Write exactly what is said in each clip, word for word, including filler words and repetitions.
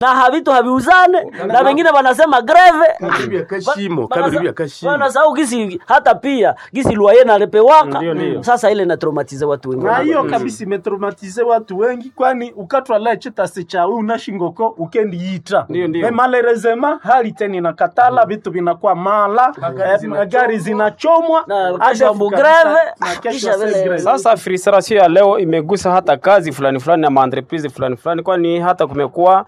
na havitu haviuzane na wengine wanasema greve Kabibia kashimo, kabibia kashimo. Wanasahau gisi hata pia gisi luaye na lepewaka. Sasa ile na traumatize watu wengi. Na hiyo kabisa imetraumatize watu wengi kwani ukatwa la chita secha unashingoko ukendi yita. E malerezema hali tena na katala vitu vinakuwa mala, gari zinachomwa na kesho greve na kesho greve. Sasa frustration ya leo imegusa hata kazi fulani fulani na maentreprise fulani fulani kwani hata kumekuwa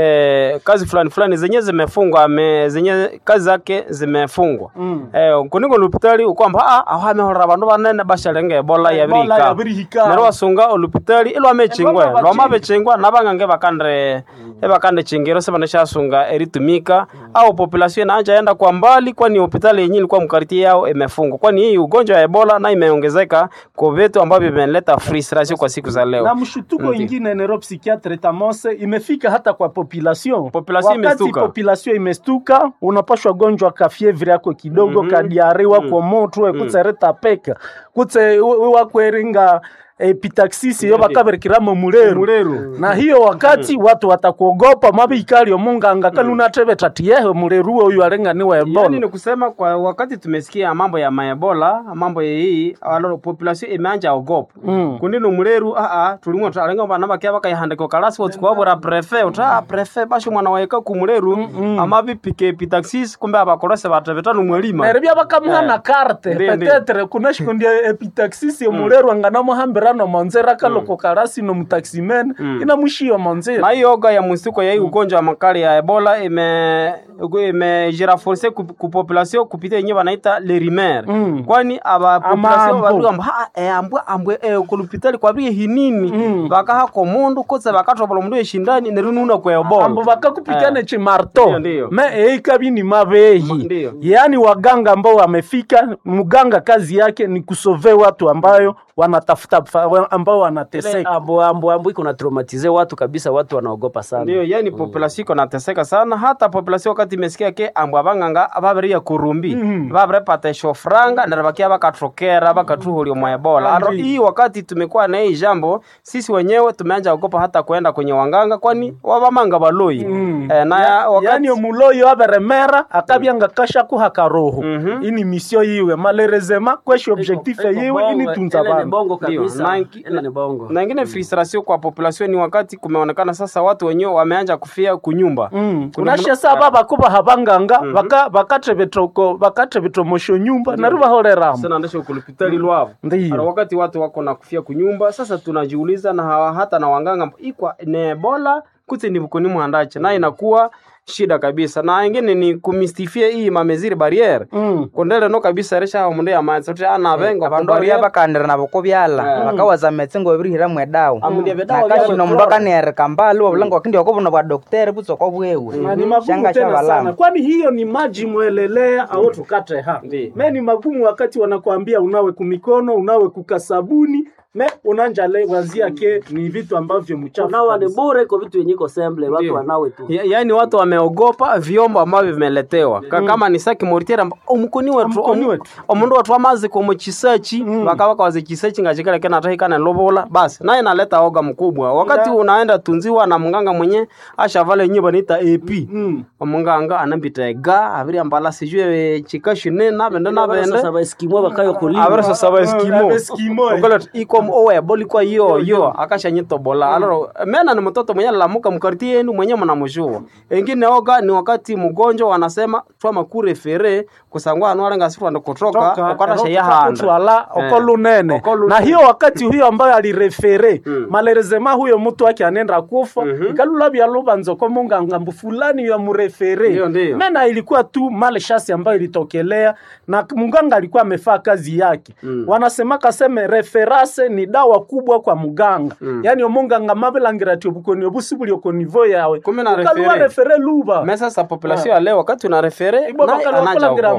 Eh, kazi fulani fulani zenye zimefungwa me zenye kazi zake zimefungwa mm. eh kuniko hospitali ukwamba ah ahamehora bantu banene basharenge Ebola ya birika nero wasunga hospitali ilo amechingwe lo mabechingwa nabangange bakandre mm. ebakande chingero se banesha sunga eritumika mm. au population anja enda kwa mbali kwani hospitali yenyewe ilikuwa mkariti yao imefungwa kwani hii ugonjwa wa Ebola na imeongezeka kwa vitu ambavyo vimeleta frustration kwa siku za leo na mshutuko mm. ingine neuropsychiatre tamose imefika hata kwa population population imestuka population imestuka unapashwa gonjwa ka fievre yako kidogo mm-hmm. ka diare wako mm-hmm. moto ekutsareta peka kutse wakweringa epitaxis yo bakaberikiramo muleru na hiyo wakati mm. watu watakuogopa mabikali omunganga kaluna tebe tatiyehe muleru huyo alenga ni wa Ebola. Yani ni kusema kwa wakati tumesikia mambo ya Ebola mambo ya hii walo population imeanja ogopa mm. kunino muleru a a tulimwa talenga bana bakia bakayihandika kalasi wotsi kwa bora prefet uta prefet basho mwana waeka ku muleru mm-hmm. amabi pike epitaxis kumbe abakolose batebetanu mwelima neribya bakamwana eh. carte peut-être kunashikundi epitaxis yo muleru angana muhambira no monzera kaloko mm. karasi no mtaximen mm. inamushio monzera. Na yoga ya msuko ya hii ugonjwa wa makali ya Ebola ime ime jiraforce ku population kupitia yenyewe wanaita le rimer mm. kwani aba population baruga ha eh ambwe ambwe eh kulupitali kwa brie hinini mm. bakaha ko mundu kose bakatobola mundu yeshindani nerununa kwa Ebola ambo bakakupikane eh. chimarto me eh kabini mabehi yani waganga ambao wamefika mganga kazi yake ni kusove watu ambayo wanatafuta ambao wanateseka ambo ambo ambo iko na traumatize watu kabisa watu wanaogopa sana ndio yani population iko nateseka sana hata population wakati imesikia ke ambo abanganga ababeria kurumbi mm. babere pata shofranga na bakia bakatrokera bakatuhulio mwa Ebola aro hii wakati tumekuwa na hii jambo sisi wenyewe tumeanza kuogopa hata kwenda kwenye wanganga kwani wabamanga baloi mm. e, na ya, wakati yani omuloyo aberemera akabyanga kasha kuhaka roho mm-hmm. ini mission yiwe malheureusement kweshi objectif yiwe ini tunza bana bongo kabisa na, na bongo na ingine frustration kwa population ni wakati kumeonekana sasa watu wenyewe wameanza kufia kunyumba mm. kunasha saba kuba habanganga mm-hmm. baka bakatre betroko bakatre betromosho nyumba mm-hmm. na ruba horera sana ndasho kulipitali lwavo ara wakati watu wako na kufia kunyumba sasa tunajiuliza na hata na wanganga ikwa ne Ebola kuti ni bukoni muhandache na inakuwa shida kabisa na ingine ni kumistifia hii mameziri barriere mm. kondele no kabisa resha omundu ya manzi sote ana bengo abandu bari abakandira nabo kobyala bakawaza metsengo ebirihira mwe dawo akashi no mundu kanere kambalo obulango akindi okobona bwa doctor butso ko bwewe shanga chabalama kwani hiyo ni maji mwelelea au tukate ha me ni magumu wakati wanakuambia unawe kumikono unawe kukasabuni me unanja le wazia ke ni vitu ambavyo mchafu nawa ni bure kwa vitu yenyiko semble watu wanawe tu ya, yani watu wameogopa vyombo ambavyo vimeletewa mm. kama ni saki mortiera omukoni wetu omundu watu amazi kwa mchisachi mm. bakabaka wazi chisachi ngachikala kana atahikana lobola basi naye naleta oga mkubwa wakati yeah. unaenda tunziwa na munganga mwenye ashavale nyiba nita A P mm. omunganga anambita ega abiri ambala sijue chikashi nena benda na benda sasa eskimo bakayo kulima abira sasa eskimo okala iko owe boli kwa hiyo hiyo akashanyito bola mm. aloro mena ni mtoto mwenye lamuka mkarti yenu mwenye mnamjua engine oga ni wakati mgonjwa wanasema twa makure fere kusangwa anwara ngasifu ndo kutoka ukarasha ya handa wala okolunene eh. na hiyo wakati huyo ambaye alirefere mm. malerezema huyo mtu wake anenda kufa mm-hmm. ikalula bya lobanzo kwa munga ngambu fulani ya murefere mena ilikuwa tu male shasi ambayo ilitokelea na munganga alikuwa amefaa kazi yake mm. wanasema kaseme referase ni dawa kubwa kwa muganga mm. yani omunganga mabelangira tyo bukoni obusubuli okonivo yawe kalwa refere luba mesa sa population yeah. leo wakati una refere na anaja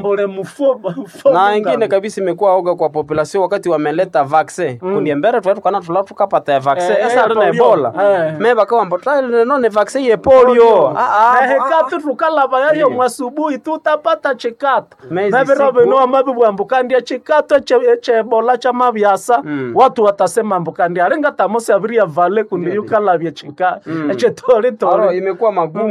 ambole mfumo na ingine kabisa imekuwa oga kwa population wakati wameleta vaccine mm. kundi mbere tu kana tula tukapata vaccine eh, esa eh, na Ebola eh. meba kwa mbota no ne vaccine ye polio ah ah hekatu tukala bayo mwasubuhi tutapata chikato mebe robe no amabi bwambukandi chikato che Ebola cha mabiasa mm. watu watasema mbukandi arenga tamose abiria vale kundi yukala bya chika eche tole tole imekuwa magumu